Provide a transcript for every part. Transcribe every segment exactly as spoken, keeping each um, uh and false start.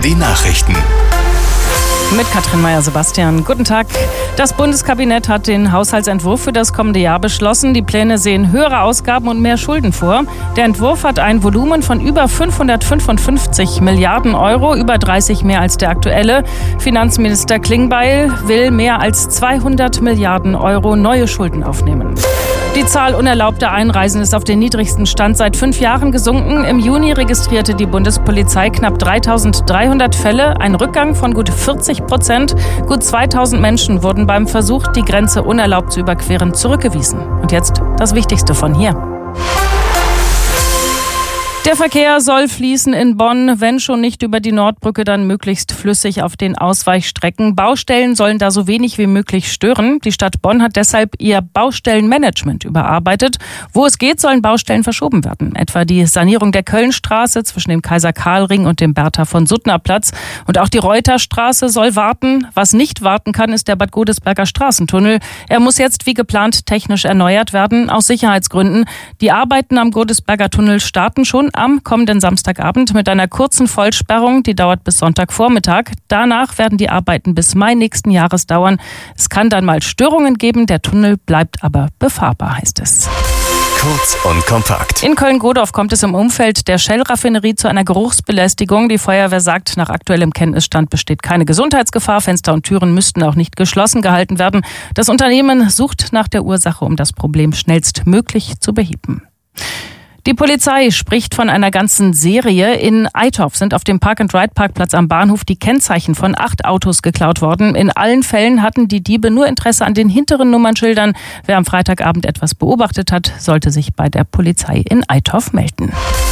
die Nachrichten. Mit Katrin Meyer-Sebastian. Guten Tag. Das Bundeskabinett hat den Haushaltsentwurf für das kommende Jahr beschlossen. Die Pläne sehen höhere Ausgaben und mehr Schulden vor. Der Entwurf hat ein Volumen von über fünfhundertfünfundfünfzig Milliarden Euro, über dreißig mehr als der aktuelle. Finanzminister Klingbeil will mehr als zweihundert Milliarden Euro neue Schulden aufnehmen. Die Zahl unerlaubter Einreisen ist auf den niedrigsten Stand seit fünf Jahren gesunken. Im Juni registrierte die Bundespolizei knapp dreitausenddreihundert Fälle, ein Rückgang von gut vierzig Prozent. Gut zweitausend Menschen wurden beim Versuch, die Grenze unerlaubt zu überqueren, zurückgewiesen. Und jetzt das Wichtigste von hier. Der Verkehr soll fließen in Bonn, wenn schon nicht über die Nordbrücke, dann möglichst flüssig auf den Ausweichstrecken. Baustellen sollen da so wenig wie möglich stören. Die Stadt Bonn hat deshalb ihr Baustellenmanagement überarbeitet. Wo es geht, sollen Baustellen verschoben werden. Etwa die Sanierung der Kölnstraße zwischen dem Kaiser-Karl-Ring und dem Bertha-von-Suttner-Platz. Und auch die Reuterstraße soll warten. Was nicht warten kann, ist der Bad Godesberger Straßentunnel. Er muss jetzt wie geplant technisch erneuert werden, aus Sicherheitsgründen. Die Arbeiten am Godesberger Tunnel starten schon am kommenden Samstagabend mit einer kurzen Vollsperrung, die dauert bis Sonntagvormittag. Danach werden die Arbeiten bis Mai nächsten Jahres dauern. Es kann dann mal Störungen geben, der Tunnel bleibt aber befahrbar, heißt es. Kurz und kompakt. In Köln-Godorf kommt es im Umfeld der Shell-Raffinerie zu einer Geruchsbelästigung. Die Feuerwehr sagt, nach aktuellem Kenntnisstand besteht keine Gesundheitsgefahr. Fenster und Türen müssten auch nicht geschlossen gehalten werden. Das Unternehmen sucht nach der Ursache, um das Problem schnellstmöglich zu beheben. Die Polizei spricht von einer ganzen Serie. In Eitorf sind auf dem Park-and-Ride-Parkplatz am Bahnhof die Kennzeichen von acht Autos geklaut worden. In allen Fällen hatten die Diebe nur Interesse an den hinteren Nummernschildern. Wer am Freitagabend etwas beobachtet hat, sollte sich bei der Polizei in Eitorf melden.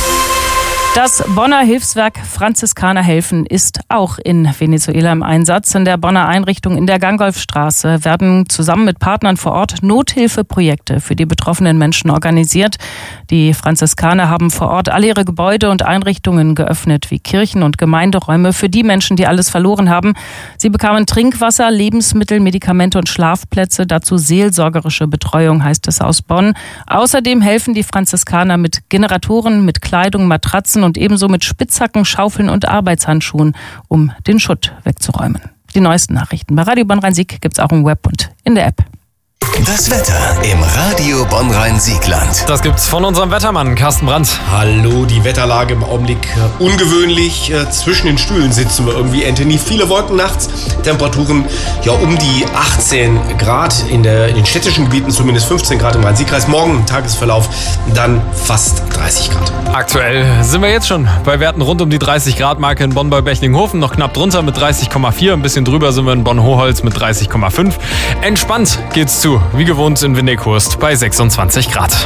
Das Bonner Hilfswerk Franziskaner helfen ist auch in Venezuela im Einsatz. In der Bonner Einrichtung in der Gangolfstraße werden zusammen mit Partnern vor Ort Nothilfeprojekte für die betroffenen Menschen organisiert. Die Franziskaner haben vor Ort alle ihre Gebäude und Einrichtungen geöffnet, wie Kirchen und Gemeinderäume, für die Menschen, die alles verloren haben. Sie bekamen Trinkwasser, Lebensmittel, Medikamente und Schlafplätze, dazu seelsorgerische Betreuung, heißt es aus Bonn. Außerdem helfen die Franziskaner mit Generatoren, mit Kleidung, Matratzen und ebenso mit Spitzhacken, Schaufeln und Arbeitshandschuhen, um den Schutt wegzuräumen. Die neuesten Nachrichten bei Radio Bonn-Rhein-Sieg gibt's auch im Web und in der App. Das Wetter im Radio Bonn-Rhein-Siegland. Das gibt's von unserem Wettermann Carsten Brandt. Hallo, die Wetterlage im Augenblick äh, ungewöhnlich. Äh, zwischen den Stühlen sitzen wir irgendwie, Anthony. Viele Wolken nachts, Temperaturen ja um die achtzehn Grad, in, der, in den städtischen Gebieten zumindest fünfzehn Grad im Rhein-Sieg-Kreis. Morgen im Tagesverlauf dann fast dreißig Grad. Aktuell sind wir jetzt schon bei Werten rund um die dreißig Grad Marke in Bonn bei Bechlinghofen. Noch knapp drunter mit dreißig Komma vier. Ein bisschen drüber sind wir in Bonn-Hoholz mit dreißig Komma fünf. Entspannt geht's zu. Wie gewohnt in Windighurst bei sechsundzwanzig Grad.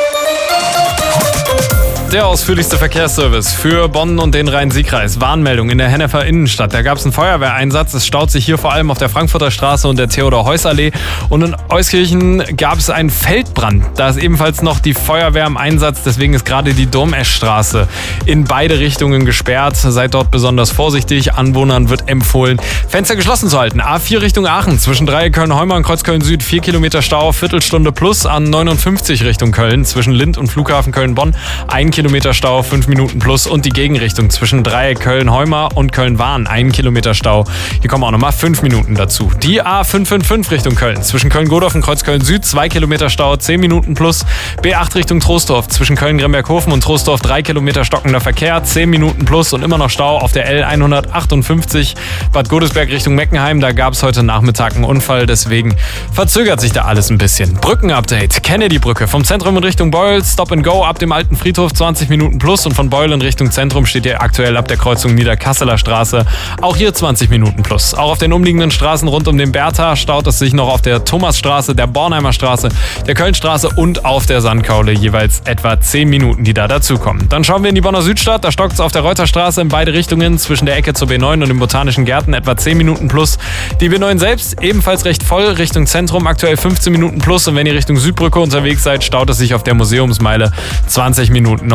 Der ausführlichste Verkehrsservice für Bonn und den Rhein-Sieg-Kreis. Warnmeldung in der Hennefer Innenstadt. Da gab es einen Feuerwehreinsatz. Es staut sich hier vor allem auf der Frankfurter Straße und der Theodor-Heuss-Allee. Und in Euskirchen gab es einen Feldbrand. Da ist ebenfalls noch die Feuerwehr im Einsatz. Deswegen ist gerade die Dom-Esch-Straße in beide Richtungen gesperrt. Seid dort besonders vorsichtig. Anwohnern wird empfohlen, Fenster geschlossen zu halten. A vier Richtung Aachen. Zwischen Dreieck Köln-Heumer und Kreuzköln Süd. vier Kilometer Stau, Viertelstunde plus. An neunundfünfzig Richtung Köln. Zwischen Lind und Flughafen Köln-Bonn. Ein Kilometer Stau, fünf Minuten plus, und die Gegenrichtung zwischen Dreieck Köln-Heumer und Köln-Wahn, ein Kilometer Stau. Hier kommen auch nochmal fünf Minuten dazu. Die A fünf fünf fünf Richtung Köln, zwischen Köln-Godorf und Kreuzköln Süd, zwei Kilometer Stau, zehn Minuten plus. B acht Richtung Troisdorf, zwischen Köln-Gremberghofen und Troisdorf, drei Kilometer stockender Verkehr, zehn Minuten plus und immer noch Stau auf der L hundertachtundfünfzig Bad Godesberg Richtung Meckenheim. Da gab es heute Nachmittag einen Unfall, deswegen verzögert sich da alles ein bisschen. Brückenupdate, Kennedy-Brücke vom Zentrum in Richtung Beul, Stop and Go ab dem alten Friedhof, zwanzig Minuten plus, und von Beul in Richtung Zentrum steht hier aktuell ab der Kreuzung Niederkasseler Straße. Auch hier zwanzig Minuten plus. Auch auf den umliegenden Straßen rund um den Bertha staut es sich noch auf der Thomasstraße, der Bornheimer Straße, der Kölnstraße und auf der Sandkaule jeweils etwa zehn Minuten, die da dazukommen. Dann schauen wir in die Bonner Südstadt. Da stockt es auf der Reuterstraße in beide Richtungen zwischen der Ecke zur B neun und den Botanischen Gärten etwa zehn Minuten plus. Die B neun selbst ebenfalls recht voll Richtung Zentrum, aktuell fünfzehn Minuten plus, und wenn ihr Richtung Südbrücke unterwegs seid, staut es sich auf der Museumsmeile zwanzig Minuten noch.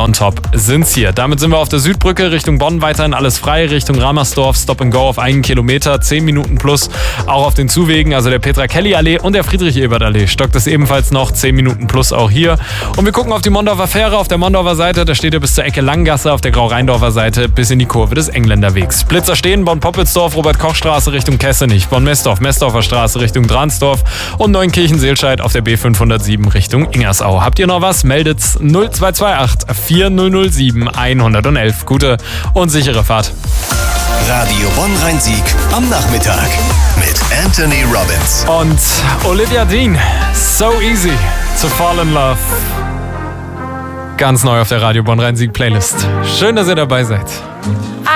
nonstop sind's hier. Damit sind wir auf der Südbrücke Richtung Bonn weiterhin alles frei. Richtung Ramersdorf Stop and Go auf einen Kilometer, zehn Minuten plus. Auch auf den Zuwegen, also der Petra-Kelly-Allee und der Friedrich-Ebert-Allee, stockt es ebenfalls noch, zehn Minuten plus auch hier. Und wir gucken auf die Mondorfer Fähre. Auf der Mondorfer Seite, da steht ihr bis zur Ecke Langgasse, auf der Grau-Rheindorfer Seite bis in die Kurve des Engländerwegs. Blitzer stehen, Bonn-Poppelsdorf, Robert-Koch-Straße Richtung Kessenich, Bonn-Messdorf, Messdorfer Straße Richtung Dransdorf und Neunkirchen-Seelscheid auf der B fünfhundertsieben Richtung Ingersau. Habt ihr noch was? Meldet's null zwei zwei acht vier null null sieben eins eins eins. Gute und sichere Fahrt. Radio Bonn-Rhein-Sieg am Nachmittag mit Anthony Robbins. Und Olivia Dean, So Easy to Fall in Love. Ganz neu auf der Radio Bonn-Rhein-Sieg Playlist. Schön, dass ihr dabei seid.